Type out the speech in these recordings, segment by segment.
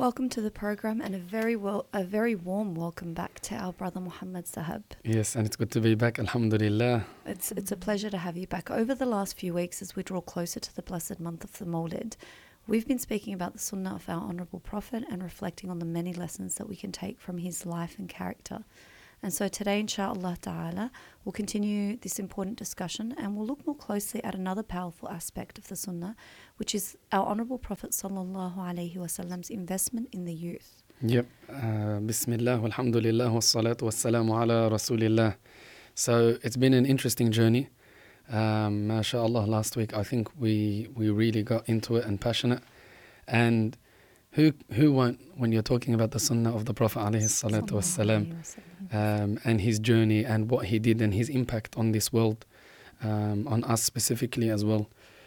Welcome to the program and a very warm welcome back to our brother Muhammad Sahab. Yes, and it's good to be back, alhamdulillah. It's a pleasure to have you back. Over the last few weeks, as we draw closer to the blessed month of the Mawlid, we've been speaking about the sunnah of our honourable Prophet and reflecting on the many lessons that we can take from his life and character. And so today, inshaAllah ta'ala, we'll continue this important discussion and we'll look more closely at another powerful aspect of the sunnah, which is our honourable Prophet sallallahu alaihi wasallam's investment in the youth. Yep. Bismillah, walhamdulillah, wassalatu wassalamu ala rasulillah. So it's been an interesting journey. MashaAllah, last week I think we really got into it and passionate. And who won't, when you're talking about the sunnah of the Prophet alayhi salatu wassalam, and his journey and what he did and his impact on this world, on us specifically as well.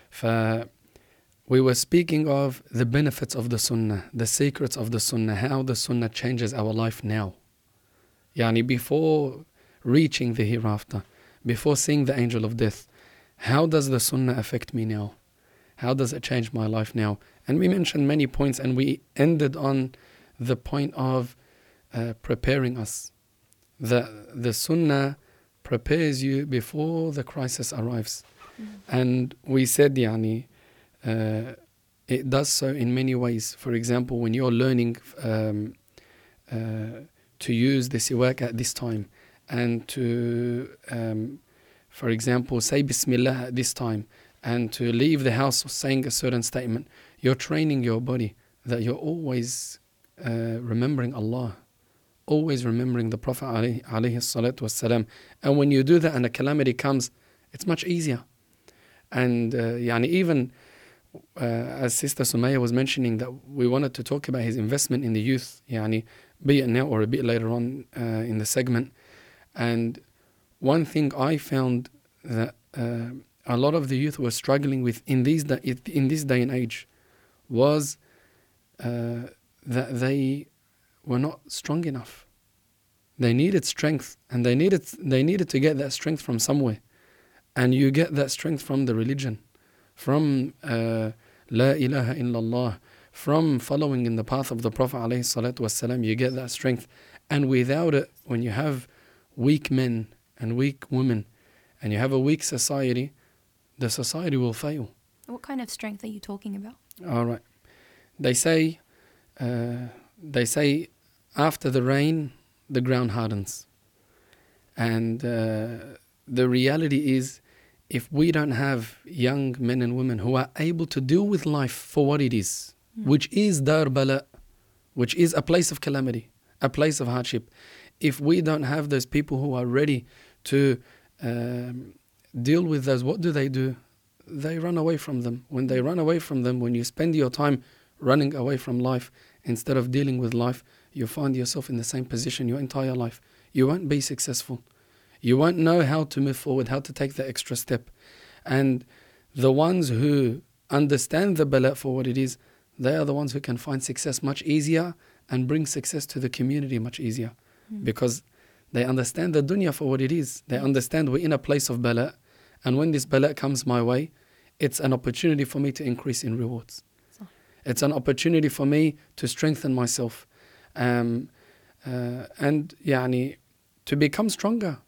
We were speaking of the benefits of the sunnah, the secrets of the sunnah, how the sunnah changes our life now. Yani before reaching the hereafter, before seeing the angel of death, how does the sunnah affect me now? How does it change my life now? And we mentioned many points and we ended on the point of preparing us. The sunnah prepares you before the crisis arrives. And we said, it does so in many ways. For example, when you're learning to use the siwak at this time and to, for example, say Bismillah at this time and to leave the house saying a certain statement, you're training your body that you're always remembering Allah, always remembering the Prophet alayhi salatu wassalam. And when you do that and a calamity comes, it's much easier. And even as Sister Sumaya was mentioning that we wanted to talk about his investment in the youth, be it now or a bit later on in the segment. And one thing I found that a lot of the youth were struggling with in this day and age was that they were not strong enough. They needed strength, and they needed to get that strength from somewhere. And you get that strength from the religion, from La ilaha illallah, from following in the path of the Prophet alayhi salatu wassalam. You get that strength. And without it, when you have weak men and weak women, and you have a weak society, the society will fail. What kind of strength are you talking about? All right. They say after the rain, the ground hardens. And the reality is, if we don't have young men and women who are able to deal with life for what it is, which is dar bala, which is a place of calamity, a place of hardship, if we don't have those people who are ready to deal with those, what do? They run away from them. When they run away from them, when you spend your time running away from life instead of dealing with life, you find yourself in the same position your entire life. You won't be successful. You won't know how to move forward, how to take the extra step. And the ones who understand the bala for what it is, they are the ones who can find success much easier and bring success to the community much easier. Because they understand the dunya for what it is. They understand we're in a place of bala, and when this bala comes my way, it's an opportunity for me to increase in rewards. It's an opportunity for me to strengthen myself, and to become stronger.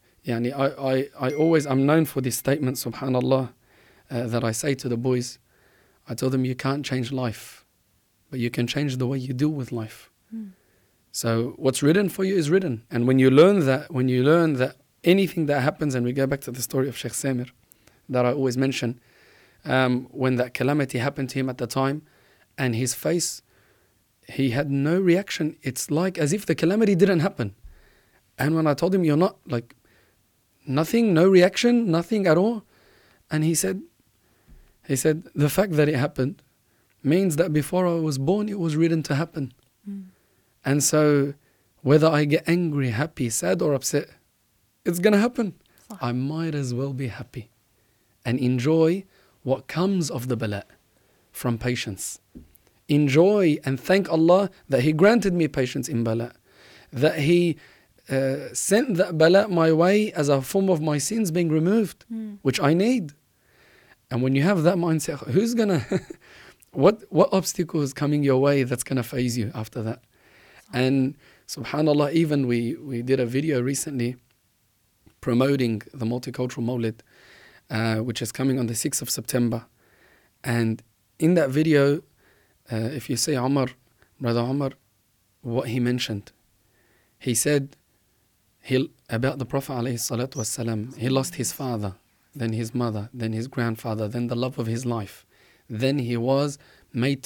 I'm known for this statement, subhanallah, that I say to the boys. I tell them, you can't change life, but you can change the way you deal with life. So what's written for you is written. And when you learn that anything that happens, and we go back to the story of Sheikh Samir that I always mention, when that calamity happened to him at the time, and his face, he had no reaction. It's like as if the calamity didn't happen. And when I told him, you're not, like, nothing, no reaction, nothing at all. And he said, the fact that it happened means that before I was born, it was written to happen. And so whether I get angry, happy, sad or upset, it's going to happen. I might as well be happy and enjoy what comes of the bala from patience. Enjoy and thank Allah that He granted me patience in bala, that He sent that bala my way as a form of my sins being removed, which I need. And when you have that mindset, what obstacle is coming your way that's going to phase you after that? And subhanallah, even we did a video recently promoting the multicultural Mawlid, which is coming on the 6th of September. And in that video, if you say Brother Umar, what he mentioned, he said about the Prophet ﷺ, he lost his father, then his mother, then his grandfather, then the love of his life. Then he was made